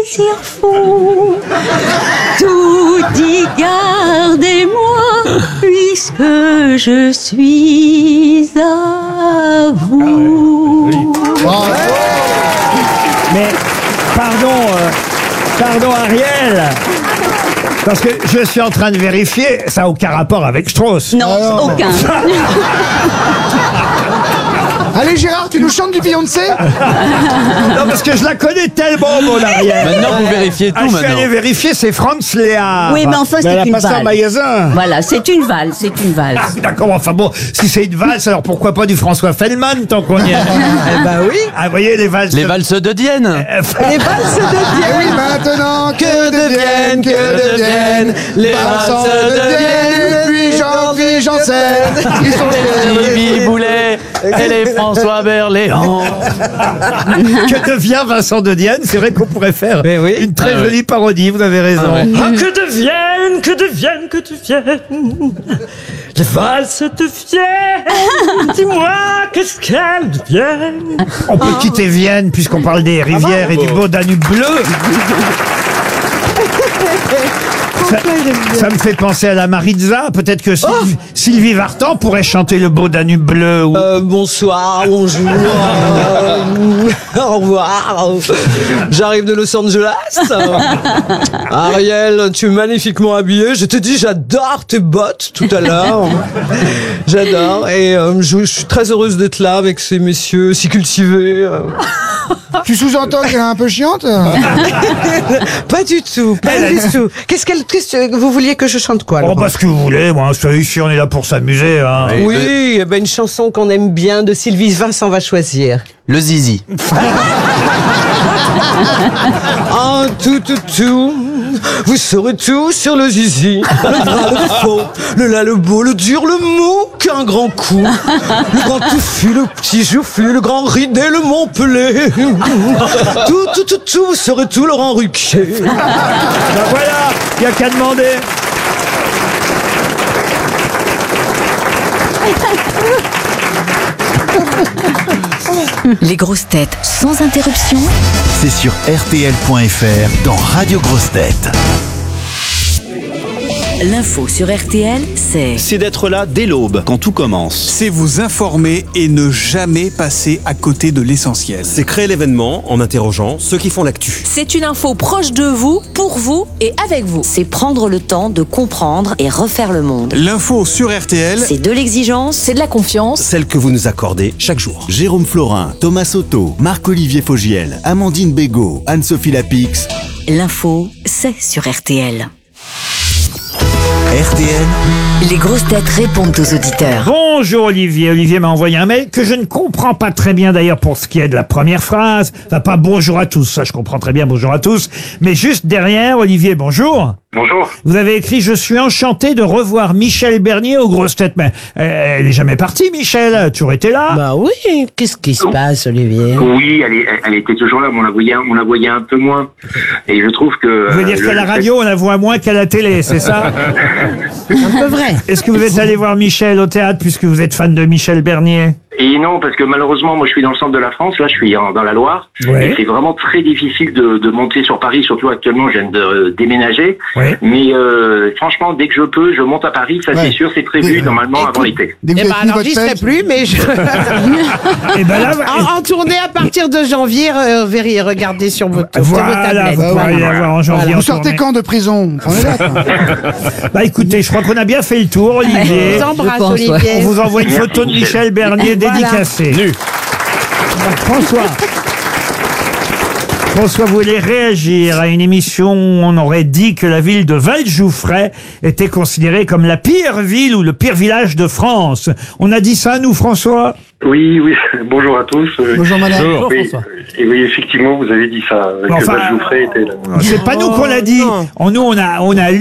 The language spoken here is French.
plaisir fou. Tout dit gardez-moi, puisque je suis à vous. Mais, pardon Ariel, parce que je suis en train de vérifier, ça n'a aucun rapport avec Strauss. Non, aucun. Allez Gérard, tu nous chantes du Beyoncé? Non, parce que je la connais tellement, mon Ariel. Maintenant, vous vérifiez tout, Je suis maintenant. allé vérifier, c'est Franz Léa. Oui, mais enfin, Mais c'est elle a une pas ça en valse. magasin. Voilà, c'est une valse, c'est une valse. Ah, d'accord, enfin bon, si c'est une valse, alors pourquoi pas du François Fellman, tant qu'on y est. Eh ben oui. Ah, vous voyez, les valses. Les valses de Dienne. Les valses de Eh Dienne. oui, maintenant Que deviennent les Vincent valses de Dienne, puis Jean-Philippe Janssen. Ils sont Bibi Boulet et les François Berléand. Que devient Vincent de Dienne? C'est vrai qu'on pourrait faire une très jolie parodie, vous avez raison. Ah, que deviennent les valses de Vienne. Dis-moi, qu'est-ce qu'elles deviennent? On peut quitter Vienne, puisqu'on parle des rivières et du beau Danube bleu. Ça me fait penser à la Maritza. Peut-être que Sylvie Vartan pourrait chanter le beau Danube bleu. Ou... Bonsoir, bonjour, au revoir. J'arrive de Los Angeles. Ariel, tu es magnifiquement habillée. Je te dis, j'adore tes bottes tout à l'heure. J'adore. Et je suis très heureuse d'être là avec ces messieurs si cultivés. Tu sous-entends qu'elle est un peu chiante? Pas du tout, pas du tout. Qu'est-ce que vous vouliez que je chante quoi, Oh, Laurent? bah, ce que vous voulez, moi. Ici, on est là pour s'amuser, hein. Oui, eh ben, une chanson qu'on aime bien de Sylvie Vincent va choisir. Le zizi. En tout, vous saurez tout sur le zizi. Le vrai, le faux, le là, le beau, le dur, le mou, qu'un grand coup. Le grand touffu, le petit joufflu, le grand ridé, le Montpellier. Tout, vous saurez tout, Laurent Ruquier. Ben voilà, il n'y a qu'à demander. Les grosses têtes sans interruption. C'est sur RTL.fr dans Radio Grosses Têtes. L'info sur RTL, c'est d'être là dès l'aube, quand tout commence. C'est vous informer et ne jamais passer à côté de l'essentiel. C'est créer l'événement en interrogeant ceux qui font l'actu. C'est une info proche de vous, pour vous et avec vous. c'est prendre le temps de comprendre et refaire le monde. L'info sur RTL, C'est de l'exigence, C'est de la confiance. Celle que vous nous accordez chaque jour. Jérôme Florin, Thomas Soto, Marc-Olivier Fogiel, Amandine Bégaud, Anne-Sophie Lapix. l'info, c'est sur RTL. RTL, Les grosses têtes répondent aux auditeurs. Bonjour Olivier. Olivier m'a envoyé un mail que je ne comprends pas très bien d'ailleurs pour ce qui est de la première phrase. Enfin, pas bonjour à tous, ça je comprends très bien, bonjour à tous. Mais juste derrière, Olivier, bonjour. Bonjour. Vous avez écrit « Je suis enchanté de revoir Michel Bernier aux grosses têtes ». Mais elle est jamais partie, Michel. Elle a toujours été là. Bah oui, qu'est-ce qui se passe, Olivier? Oui, elle était toujours là, mais on la voyait un peu moins. Et je trouve que... Vous voulez dire qu'à la radio, on la voit moins qu'à la télé, c'est ça? Un peu vrai. Est-ce que vous êtes allé voir Michel au théâtre puisque vous êtes fan de Michel Bernier? Et non, parce que malheureusement, moi je suis dans le centre de la France, là je suis dans la Loire, Ouais. et c'est vraiment très difficile de monter sur Paris, surtout actuellement je viens de déménager, Ouais. mais franchement dès que je peux, je monte à Paris, ça c'est sûr, c'est prévu normalement avant l'été. Dès que Eh vous ben avez fini alors votre j'y serai fête, plus, mais Et ben là, en tournée à partir de janvier, regardez sur votre voilà, tablette. vous pourrez aller la voir en janvier. vous en sortez tournée. quand de prison? Prenez date. Bah écoutez, je crois qu'on a bien fait le tour, Olivier. Je t'embrasse, Je pense, ouais. Olivier. On vous envoie une photo de Michel Bernier dédicacée. François voulait réagir à une émission où on aurait dit que la ville de Valdjoufray était considérée comme la pire ville ou le pire village de France. On a dit ça, nous, François? Oui, bonjour à tous. Bonjour madame. Oui, et oui, effectivement, vous avez dit ça, Enfin, Valdjoufray était là. C'est pas nous qu'on l'a dit. Nous, on a lu